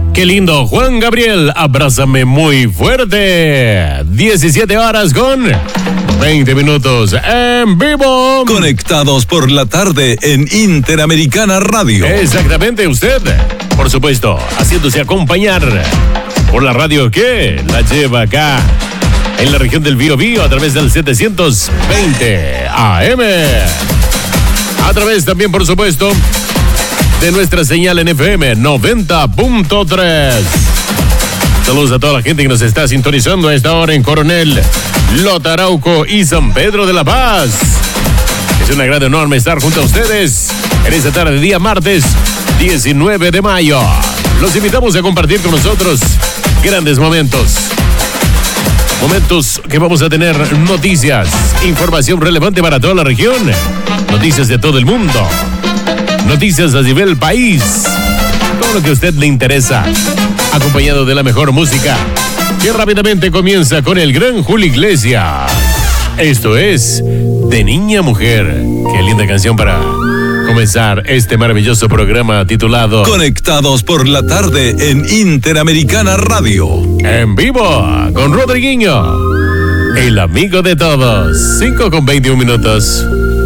Qué lindo, Juan Gabriel, abrázame muy fuerte. 17 horas con 20 minutos en vivo. Conectados por la tarde en Interamericana Radio. Exactamente, usted, por supuesto, haciéndose acompañar por la radio que la lleva acá en la región del Biobío a través del 720 AM. A través también, por supuesto, de nuestra señal en FM 90.3. Saludos a toda la gente que nos está sintonizando a esta hora en Coronel, Lota, Arauco y San Pedro de la Paz. Es una gran enorme estar junto a ustedes en esta tarde, día martes 19 de mayo. Los invitamos a compartir con nosotros grandes momentos. Momentos que vamos a tener noticias, información relevante para toda la región, noticias de todo el mundo, noticias a nivel país, todo lo que a usted le interesa, acompañado de la mejor música, que rápidamente comienza con el gran Julio Iglesias. Esto es De Niña a Mujer. Qué linda canción para comenzar este maravilloso programa titulado Conectados por la tarde en Interamericana Radio. En vivo con Rodriguinho, el amigo de todos. 5:21 minutos.